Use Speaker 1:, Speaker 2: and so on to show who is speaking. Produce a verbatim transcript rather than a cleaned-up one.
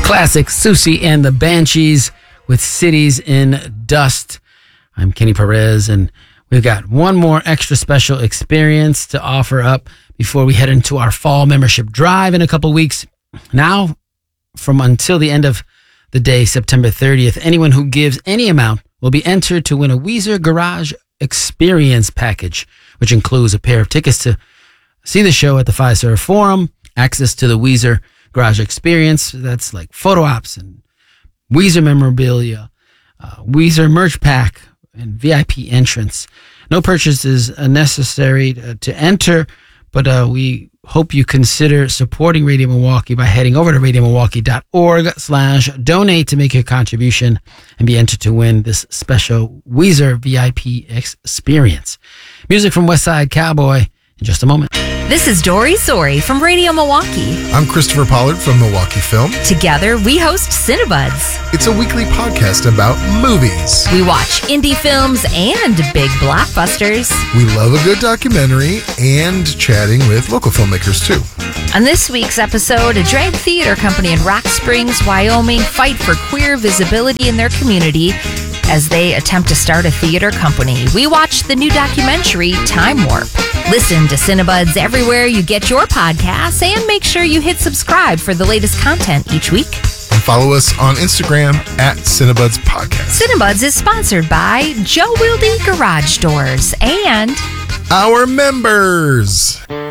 Speaker 1: Classic, Susie and the Banshees with Cities in Dust. I'm Kenny Perez, and we've got one more extra special experience to offer up before we head into our fall membership drive in a couple weeks. Now, from until the end of the day, September thirtieth, anyone who gives any amount will be entered to win a Weezer Garage Experience package, which includes a pair of tickets to see the show at the Fiserv Forum, access to the Weezer Garage Experience. That's like photo ops and Weezer memorabilia, uh, Weezer merch pack, and V I P entrance. No purchase is necessary to, to enter, but uh, we hope you consider supporting Radio Milwaukee by heading over to radiomilwaukee.org slash donate to make your contribution and be entered to win this special Weezer V I P experience. Music from Westside Cowboy in just a moment.
Speaker 2: This is Dory Sori from Radio Milwaukee.
Speaker 3: I'm Christopher Pollard from Milwaukee Film.
Speaker 2: Together, we host Cinebuds.
Speaker 3: It's a weekly podcast about movies.
Speaker 2: We watch indie films and big blockbusters.
Speaker 3: We love a good documentary and chatting with local filmmakers, too.
Speaker 2: On this week's episode, a drag theater company in Rock Springs, Wyoming, fight for queer visibility in their community as they attempt to start a theater company. We watch the new documentary, Time Warp. Listen to Cinebuds everywhere you get your podcasts, and make sure you hit subscribe for the latest content each week.
Speaker 3: And follow us on Instagram at Cinebuds Podcast.
Speaker 2: Cinebuds is sponsored by Joe Wilde Garage Doors and
Speaker 3: our members.